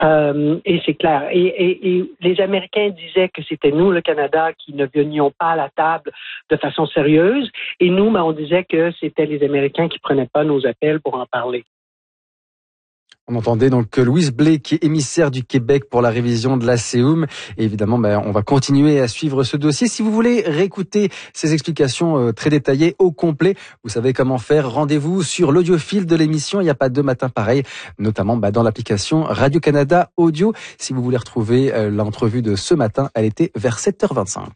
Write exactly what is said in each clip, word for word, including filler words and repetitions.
Euh, et c'est clair. Et, et, et les Américains disaient que c'était nous, le Canada, qui ne venions pas à la table de façon sérieuse. Et nous, ben, on disait que c'était les Américains qui prenaient pas nos appels pour en parler. On entendait donc Louise Blais, qui est émissaire du Québec pour la révision de la C E U M. Et évidemment, ben, on va continuer à suivre ce dossier. Si vous voulez réécouter ces explications très détaillées au complet, vous savez comment faire. Rendez-vous sur l'audiophile de l'émission. Il n'y a pas deux matins pareils, notamment ben, dans l'application Radio-Canada Audio. Si vous voulez retrouver euh, l'entrevue de ce matin, elle était vers sept heures vingt-cinq.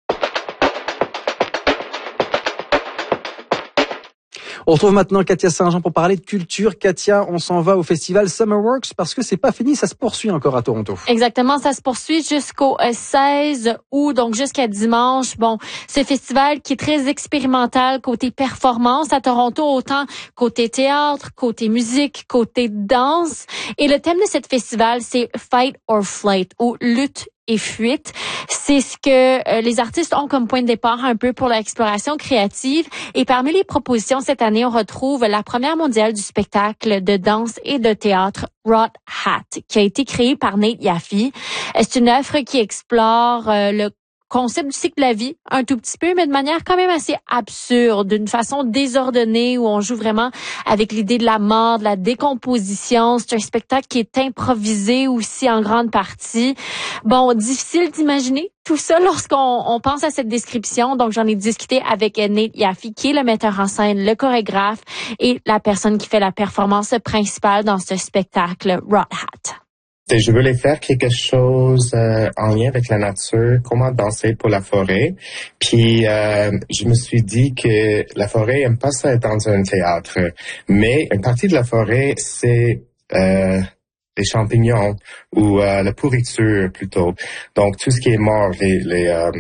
On retrouve maintenant Katia Saint-Jean pour parler de culture. Katia, on s'en va au festival Summerworks parce que c'est pas fini, ça se poursuit encore à Toronto. Exactement, ça se poursuit jusqu'au seize août, donc jusqu'à dimanche. Bon, ce festival qui est très expérimental côté performance à Toronto, autant côté théâtre, côté musique, côté danse. Et le thème de ce festival, c'est Fight or Flight, ou lutte et fuite. C'est ce que euh, les artistes ont comme point de départ un peu pour l'exploration créative. Et parmi les propositions cette année, on retrouve la première mondiale du spectacle de danse et de théâtre, Rot Hat, qui a été créée par Nate Yaffe. C'est une œuvre qui explore euh, le concept du cycle de la vie, un tout petit peu, mais de manière quand même assez absurde, d'une façon désordonnée, où on joue vraiment avec l'idée de la mort, de la décomposition. C'est un spectacle qui est improvisé aussi en grande partie. Bon, difficile d'imaginer tout ça lorsqu'on on pense à cette description. Donc, j'en ai discuté avec Nate Yaffe, qui est le metteur en scène, le chorégraphe et la personne qui fait la performance principale dans ce spectacle, Rot Hat. Je voulais faire quelque chose euh, en lien avec la nature, comment danser pour la forêt. Puis euh, je me suis dit que la forêt aime pas ça être dans un théâtre, mais une partie de la forêt, c'est euh, les champignons ou euh, la pourriture plutôt. Donc tout ce qui est mort, les les euh,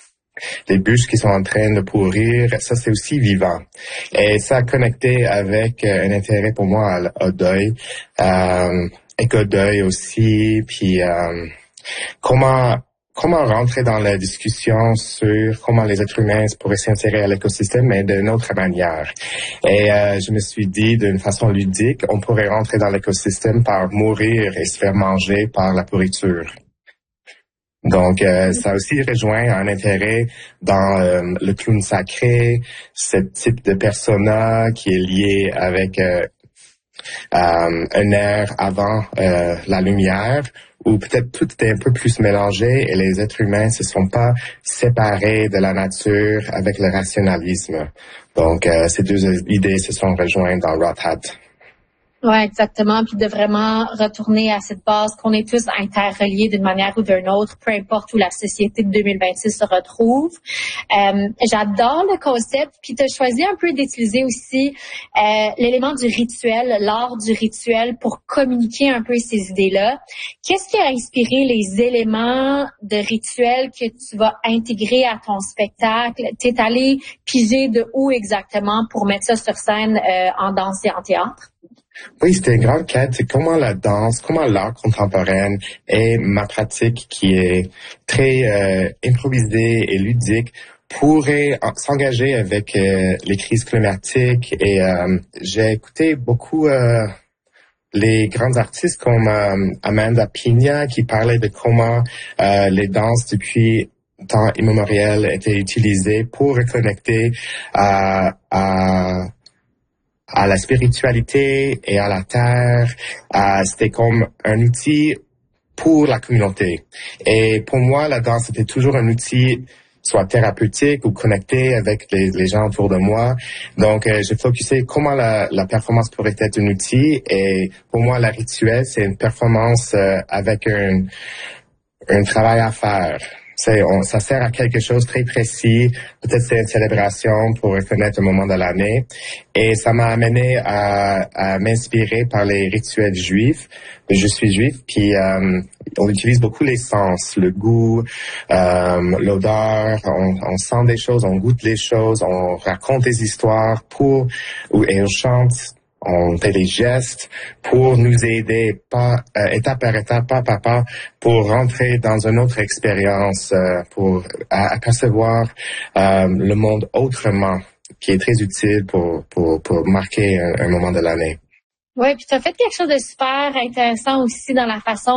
les bûches qui sont en train de pourrir, ça c'est aussi vivant. Et ça a connecté avec euh, un intérêt pour moi au deuil. Euh, éco-deuil aussi, puis euh, comment comment rentrer dans la discussion sur comment les êtres humains pourraient s'insérer à l'écosystème, mais d'une autre manière. Et euh, je me suis dit, d'une façon ludique, on pourrait rentrer dans l'écosystème par mourir et se faire manger par la pourriture. Donc, euh, ça aussi rejoint un intérêt dans euh, le clown sacré, ce type de persona qui est lié avec euh, Euh, un air avant euh, la lumière, où peut-être tout est un peu plus mélangé et les êtres humains se sont pas séparés de la nature avec le rationalisme. Donc, euh, ces deux idées se sont rejointes dans Rot Hat. Ouais, exactement. Puis de vraiment retourner à cette base qu'on est tous interreliés d'une manière ou d'une autre, peu importe où la société de deux mille vingt-six se retrouve. Euh, j'adore le concept. Puis tu as choisi un peu d'utiliser aussi euh, l'élément du rituel, l'art du rituel pour communiquer un peu ces idées-là. Qu'est-ce qui a inspiré les éléments de rituel que tu vas intégrer à ton spectacle? Tu es allé piger de où exactement pour mettre ça sur scène euh, en danse et en théâtre? Oui, c'était une grande quête. C'est comment la danse, comment l'art contemporain et ma pratique qui est très euh, improvisée et ludique pourrait s'engager avec euh, les crises climatiques. Et euh, j'ai écouté beaucoup euh, les grands artistes comme euh, Amanda Pina qui parlaient de comment euh, les danses depuis temps immémorial étaient utilisées pour reconnecter à, à à la spiritualité et à la terre. Euh, c'était comme un outil pour la communauté. Et pour moi, la danse était toujours un outil soit thérapeutique ou connecté avec les, les gens autour de moi. Donc, euh, j'ai focusé comment la, la performance pourrait être un outil. Et pour moi, la rituel, c'est une performance euh, avec un, un travail à faire. C'est, on, ça sert à quelque chose de très précis. Peut-être c'est une célébration pour reconnaître un moment de l'année. Et ça m'a amené à, à m'inspirer par les rituels juifs. Je suis juif, puis euh, on utilise beaucoup les sens, le goût, euh, l'odeur. On, on sent des choses, on goûte les choses, on raconte des histoires pour et on chante. On fait des gestes pour nous aider, pas euh, étape par étape, pas par pas, pour rentrer dans une autre expérience, euh, pour à, à percevoir euh, le monde autrement, qui est très utile pour pour pour marquer un, un moment de l'année. Oui, puis tu as fait quelque chose de super intéressant aussi dans la façon